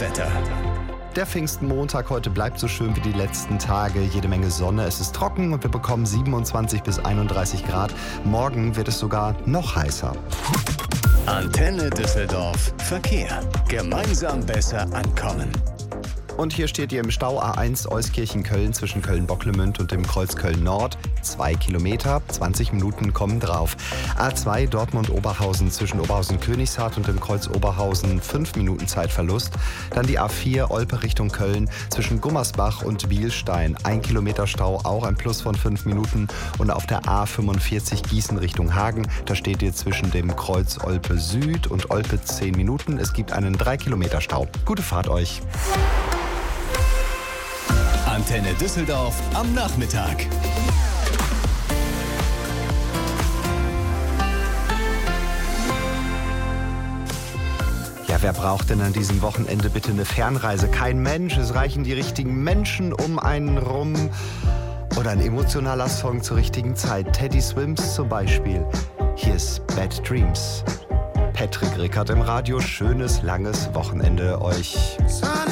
Wetter. Der Pfingstmontag heute bleibt so schön wie die letzten Tage. Jede Menge Sonne, es ist trocken und wir bekommen 27 bis 31 Grad. Morgen wird es sogar noch heißer. Antenne Düsseldorf. Verkehr. Gemeinsam besser ankommen. Und hier steht ihr im Stau A1 Euskirchen-Köln zwischen Köln-Bocklemünd und dem Kreuz Köln-Nord. 2 Kilometer, 20 Minuten kommen drauf. A2 Dortmund-Oberhausen zwischen Oberhausen-Königshardt und dem Kreuz Oberhausen 5 Minuten Zeitverlust. Dann die A4 Olpe Richtung Köln zwischen Gummersbach und Bielstein. 1 Kilometer Stau, auch ein Plus von 5 Minuten. Und auf der A45 Gießen Richtung Hagen, da steht ihr zwischen dem Kreuz Olpe Süd und Olpe 10 Minuten. Es gibt einen 3 Kilometer Stau. Gute Fahrt euch. Antenne Düsseldorf am Nachmittag. Ja, wer braucht denn an diesem Wochenende bitte eine Fernreise? Kein Mensch, es reichen die richtigen Menschen um einen rum. Oder ein emotionaler Song zur richtigen Zeit. Teddy Swims zum Beispiel. Hier ist Bad Dreams. Patrick Rickert im Radio. Schönes, langes Wochenende euch. Sunny